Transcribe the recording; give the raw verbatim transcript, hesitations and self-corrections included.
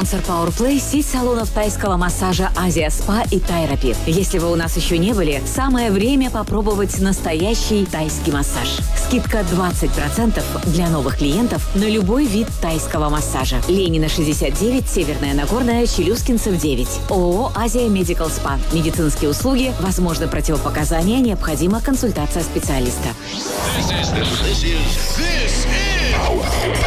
Спонсор PowerPlay – сеть салонов тайского массажа Азия Спа и Тайрапи. Если вы у нас еще не были, самое время попробовать настоящий тайский массаж. Скидка двадцать процентов для новых клиентов на любой вид тайского массажа. Ленина шестьдесят девять, Северная Нагорная, Челюскинцев девять. ООО «Азия Медикал Спа». Медицинские услуги, возможно противопоказания, необходима консультация специалиста. This is, this is, this is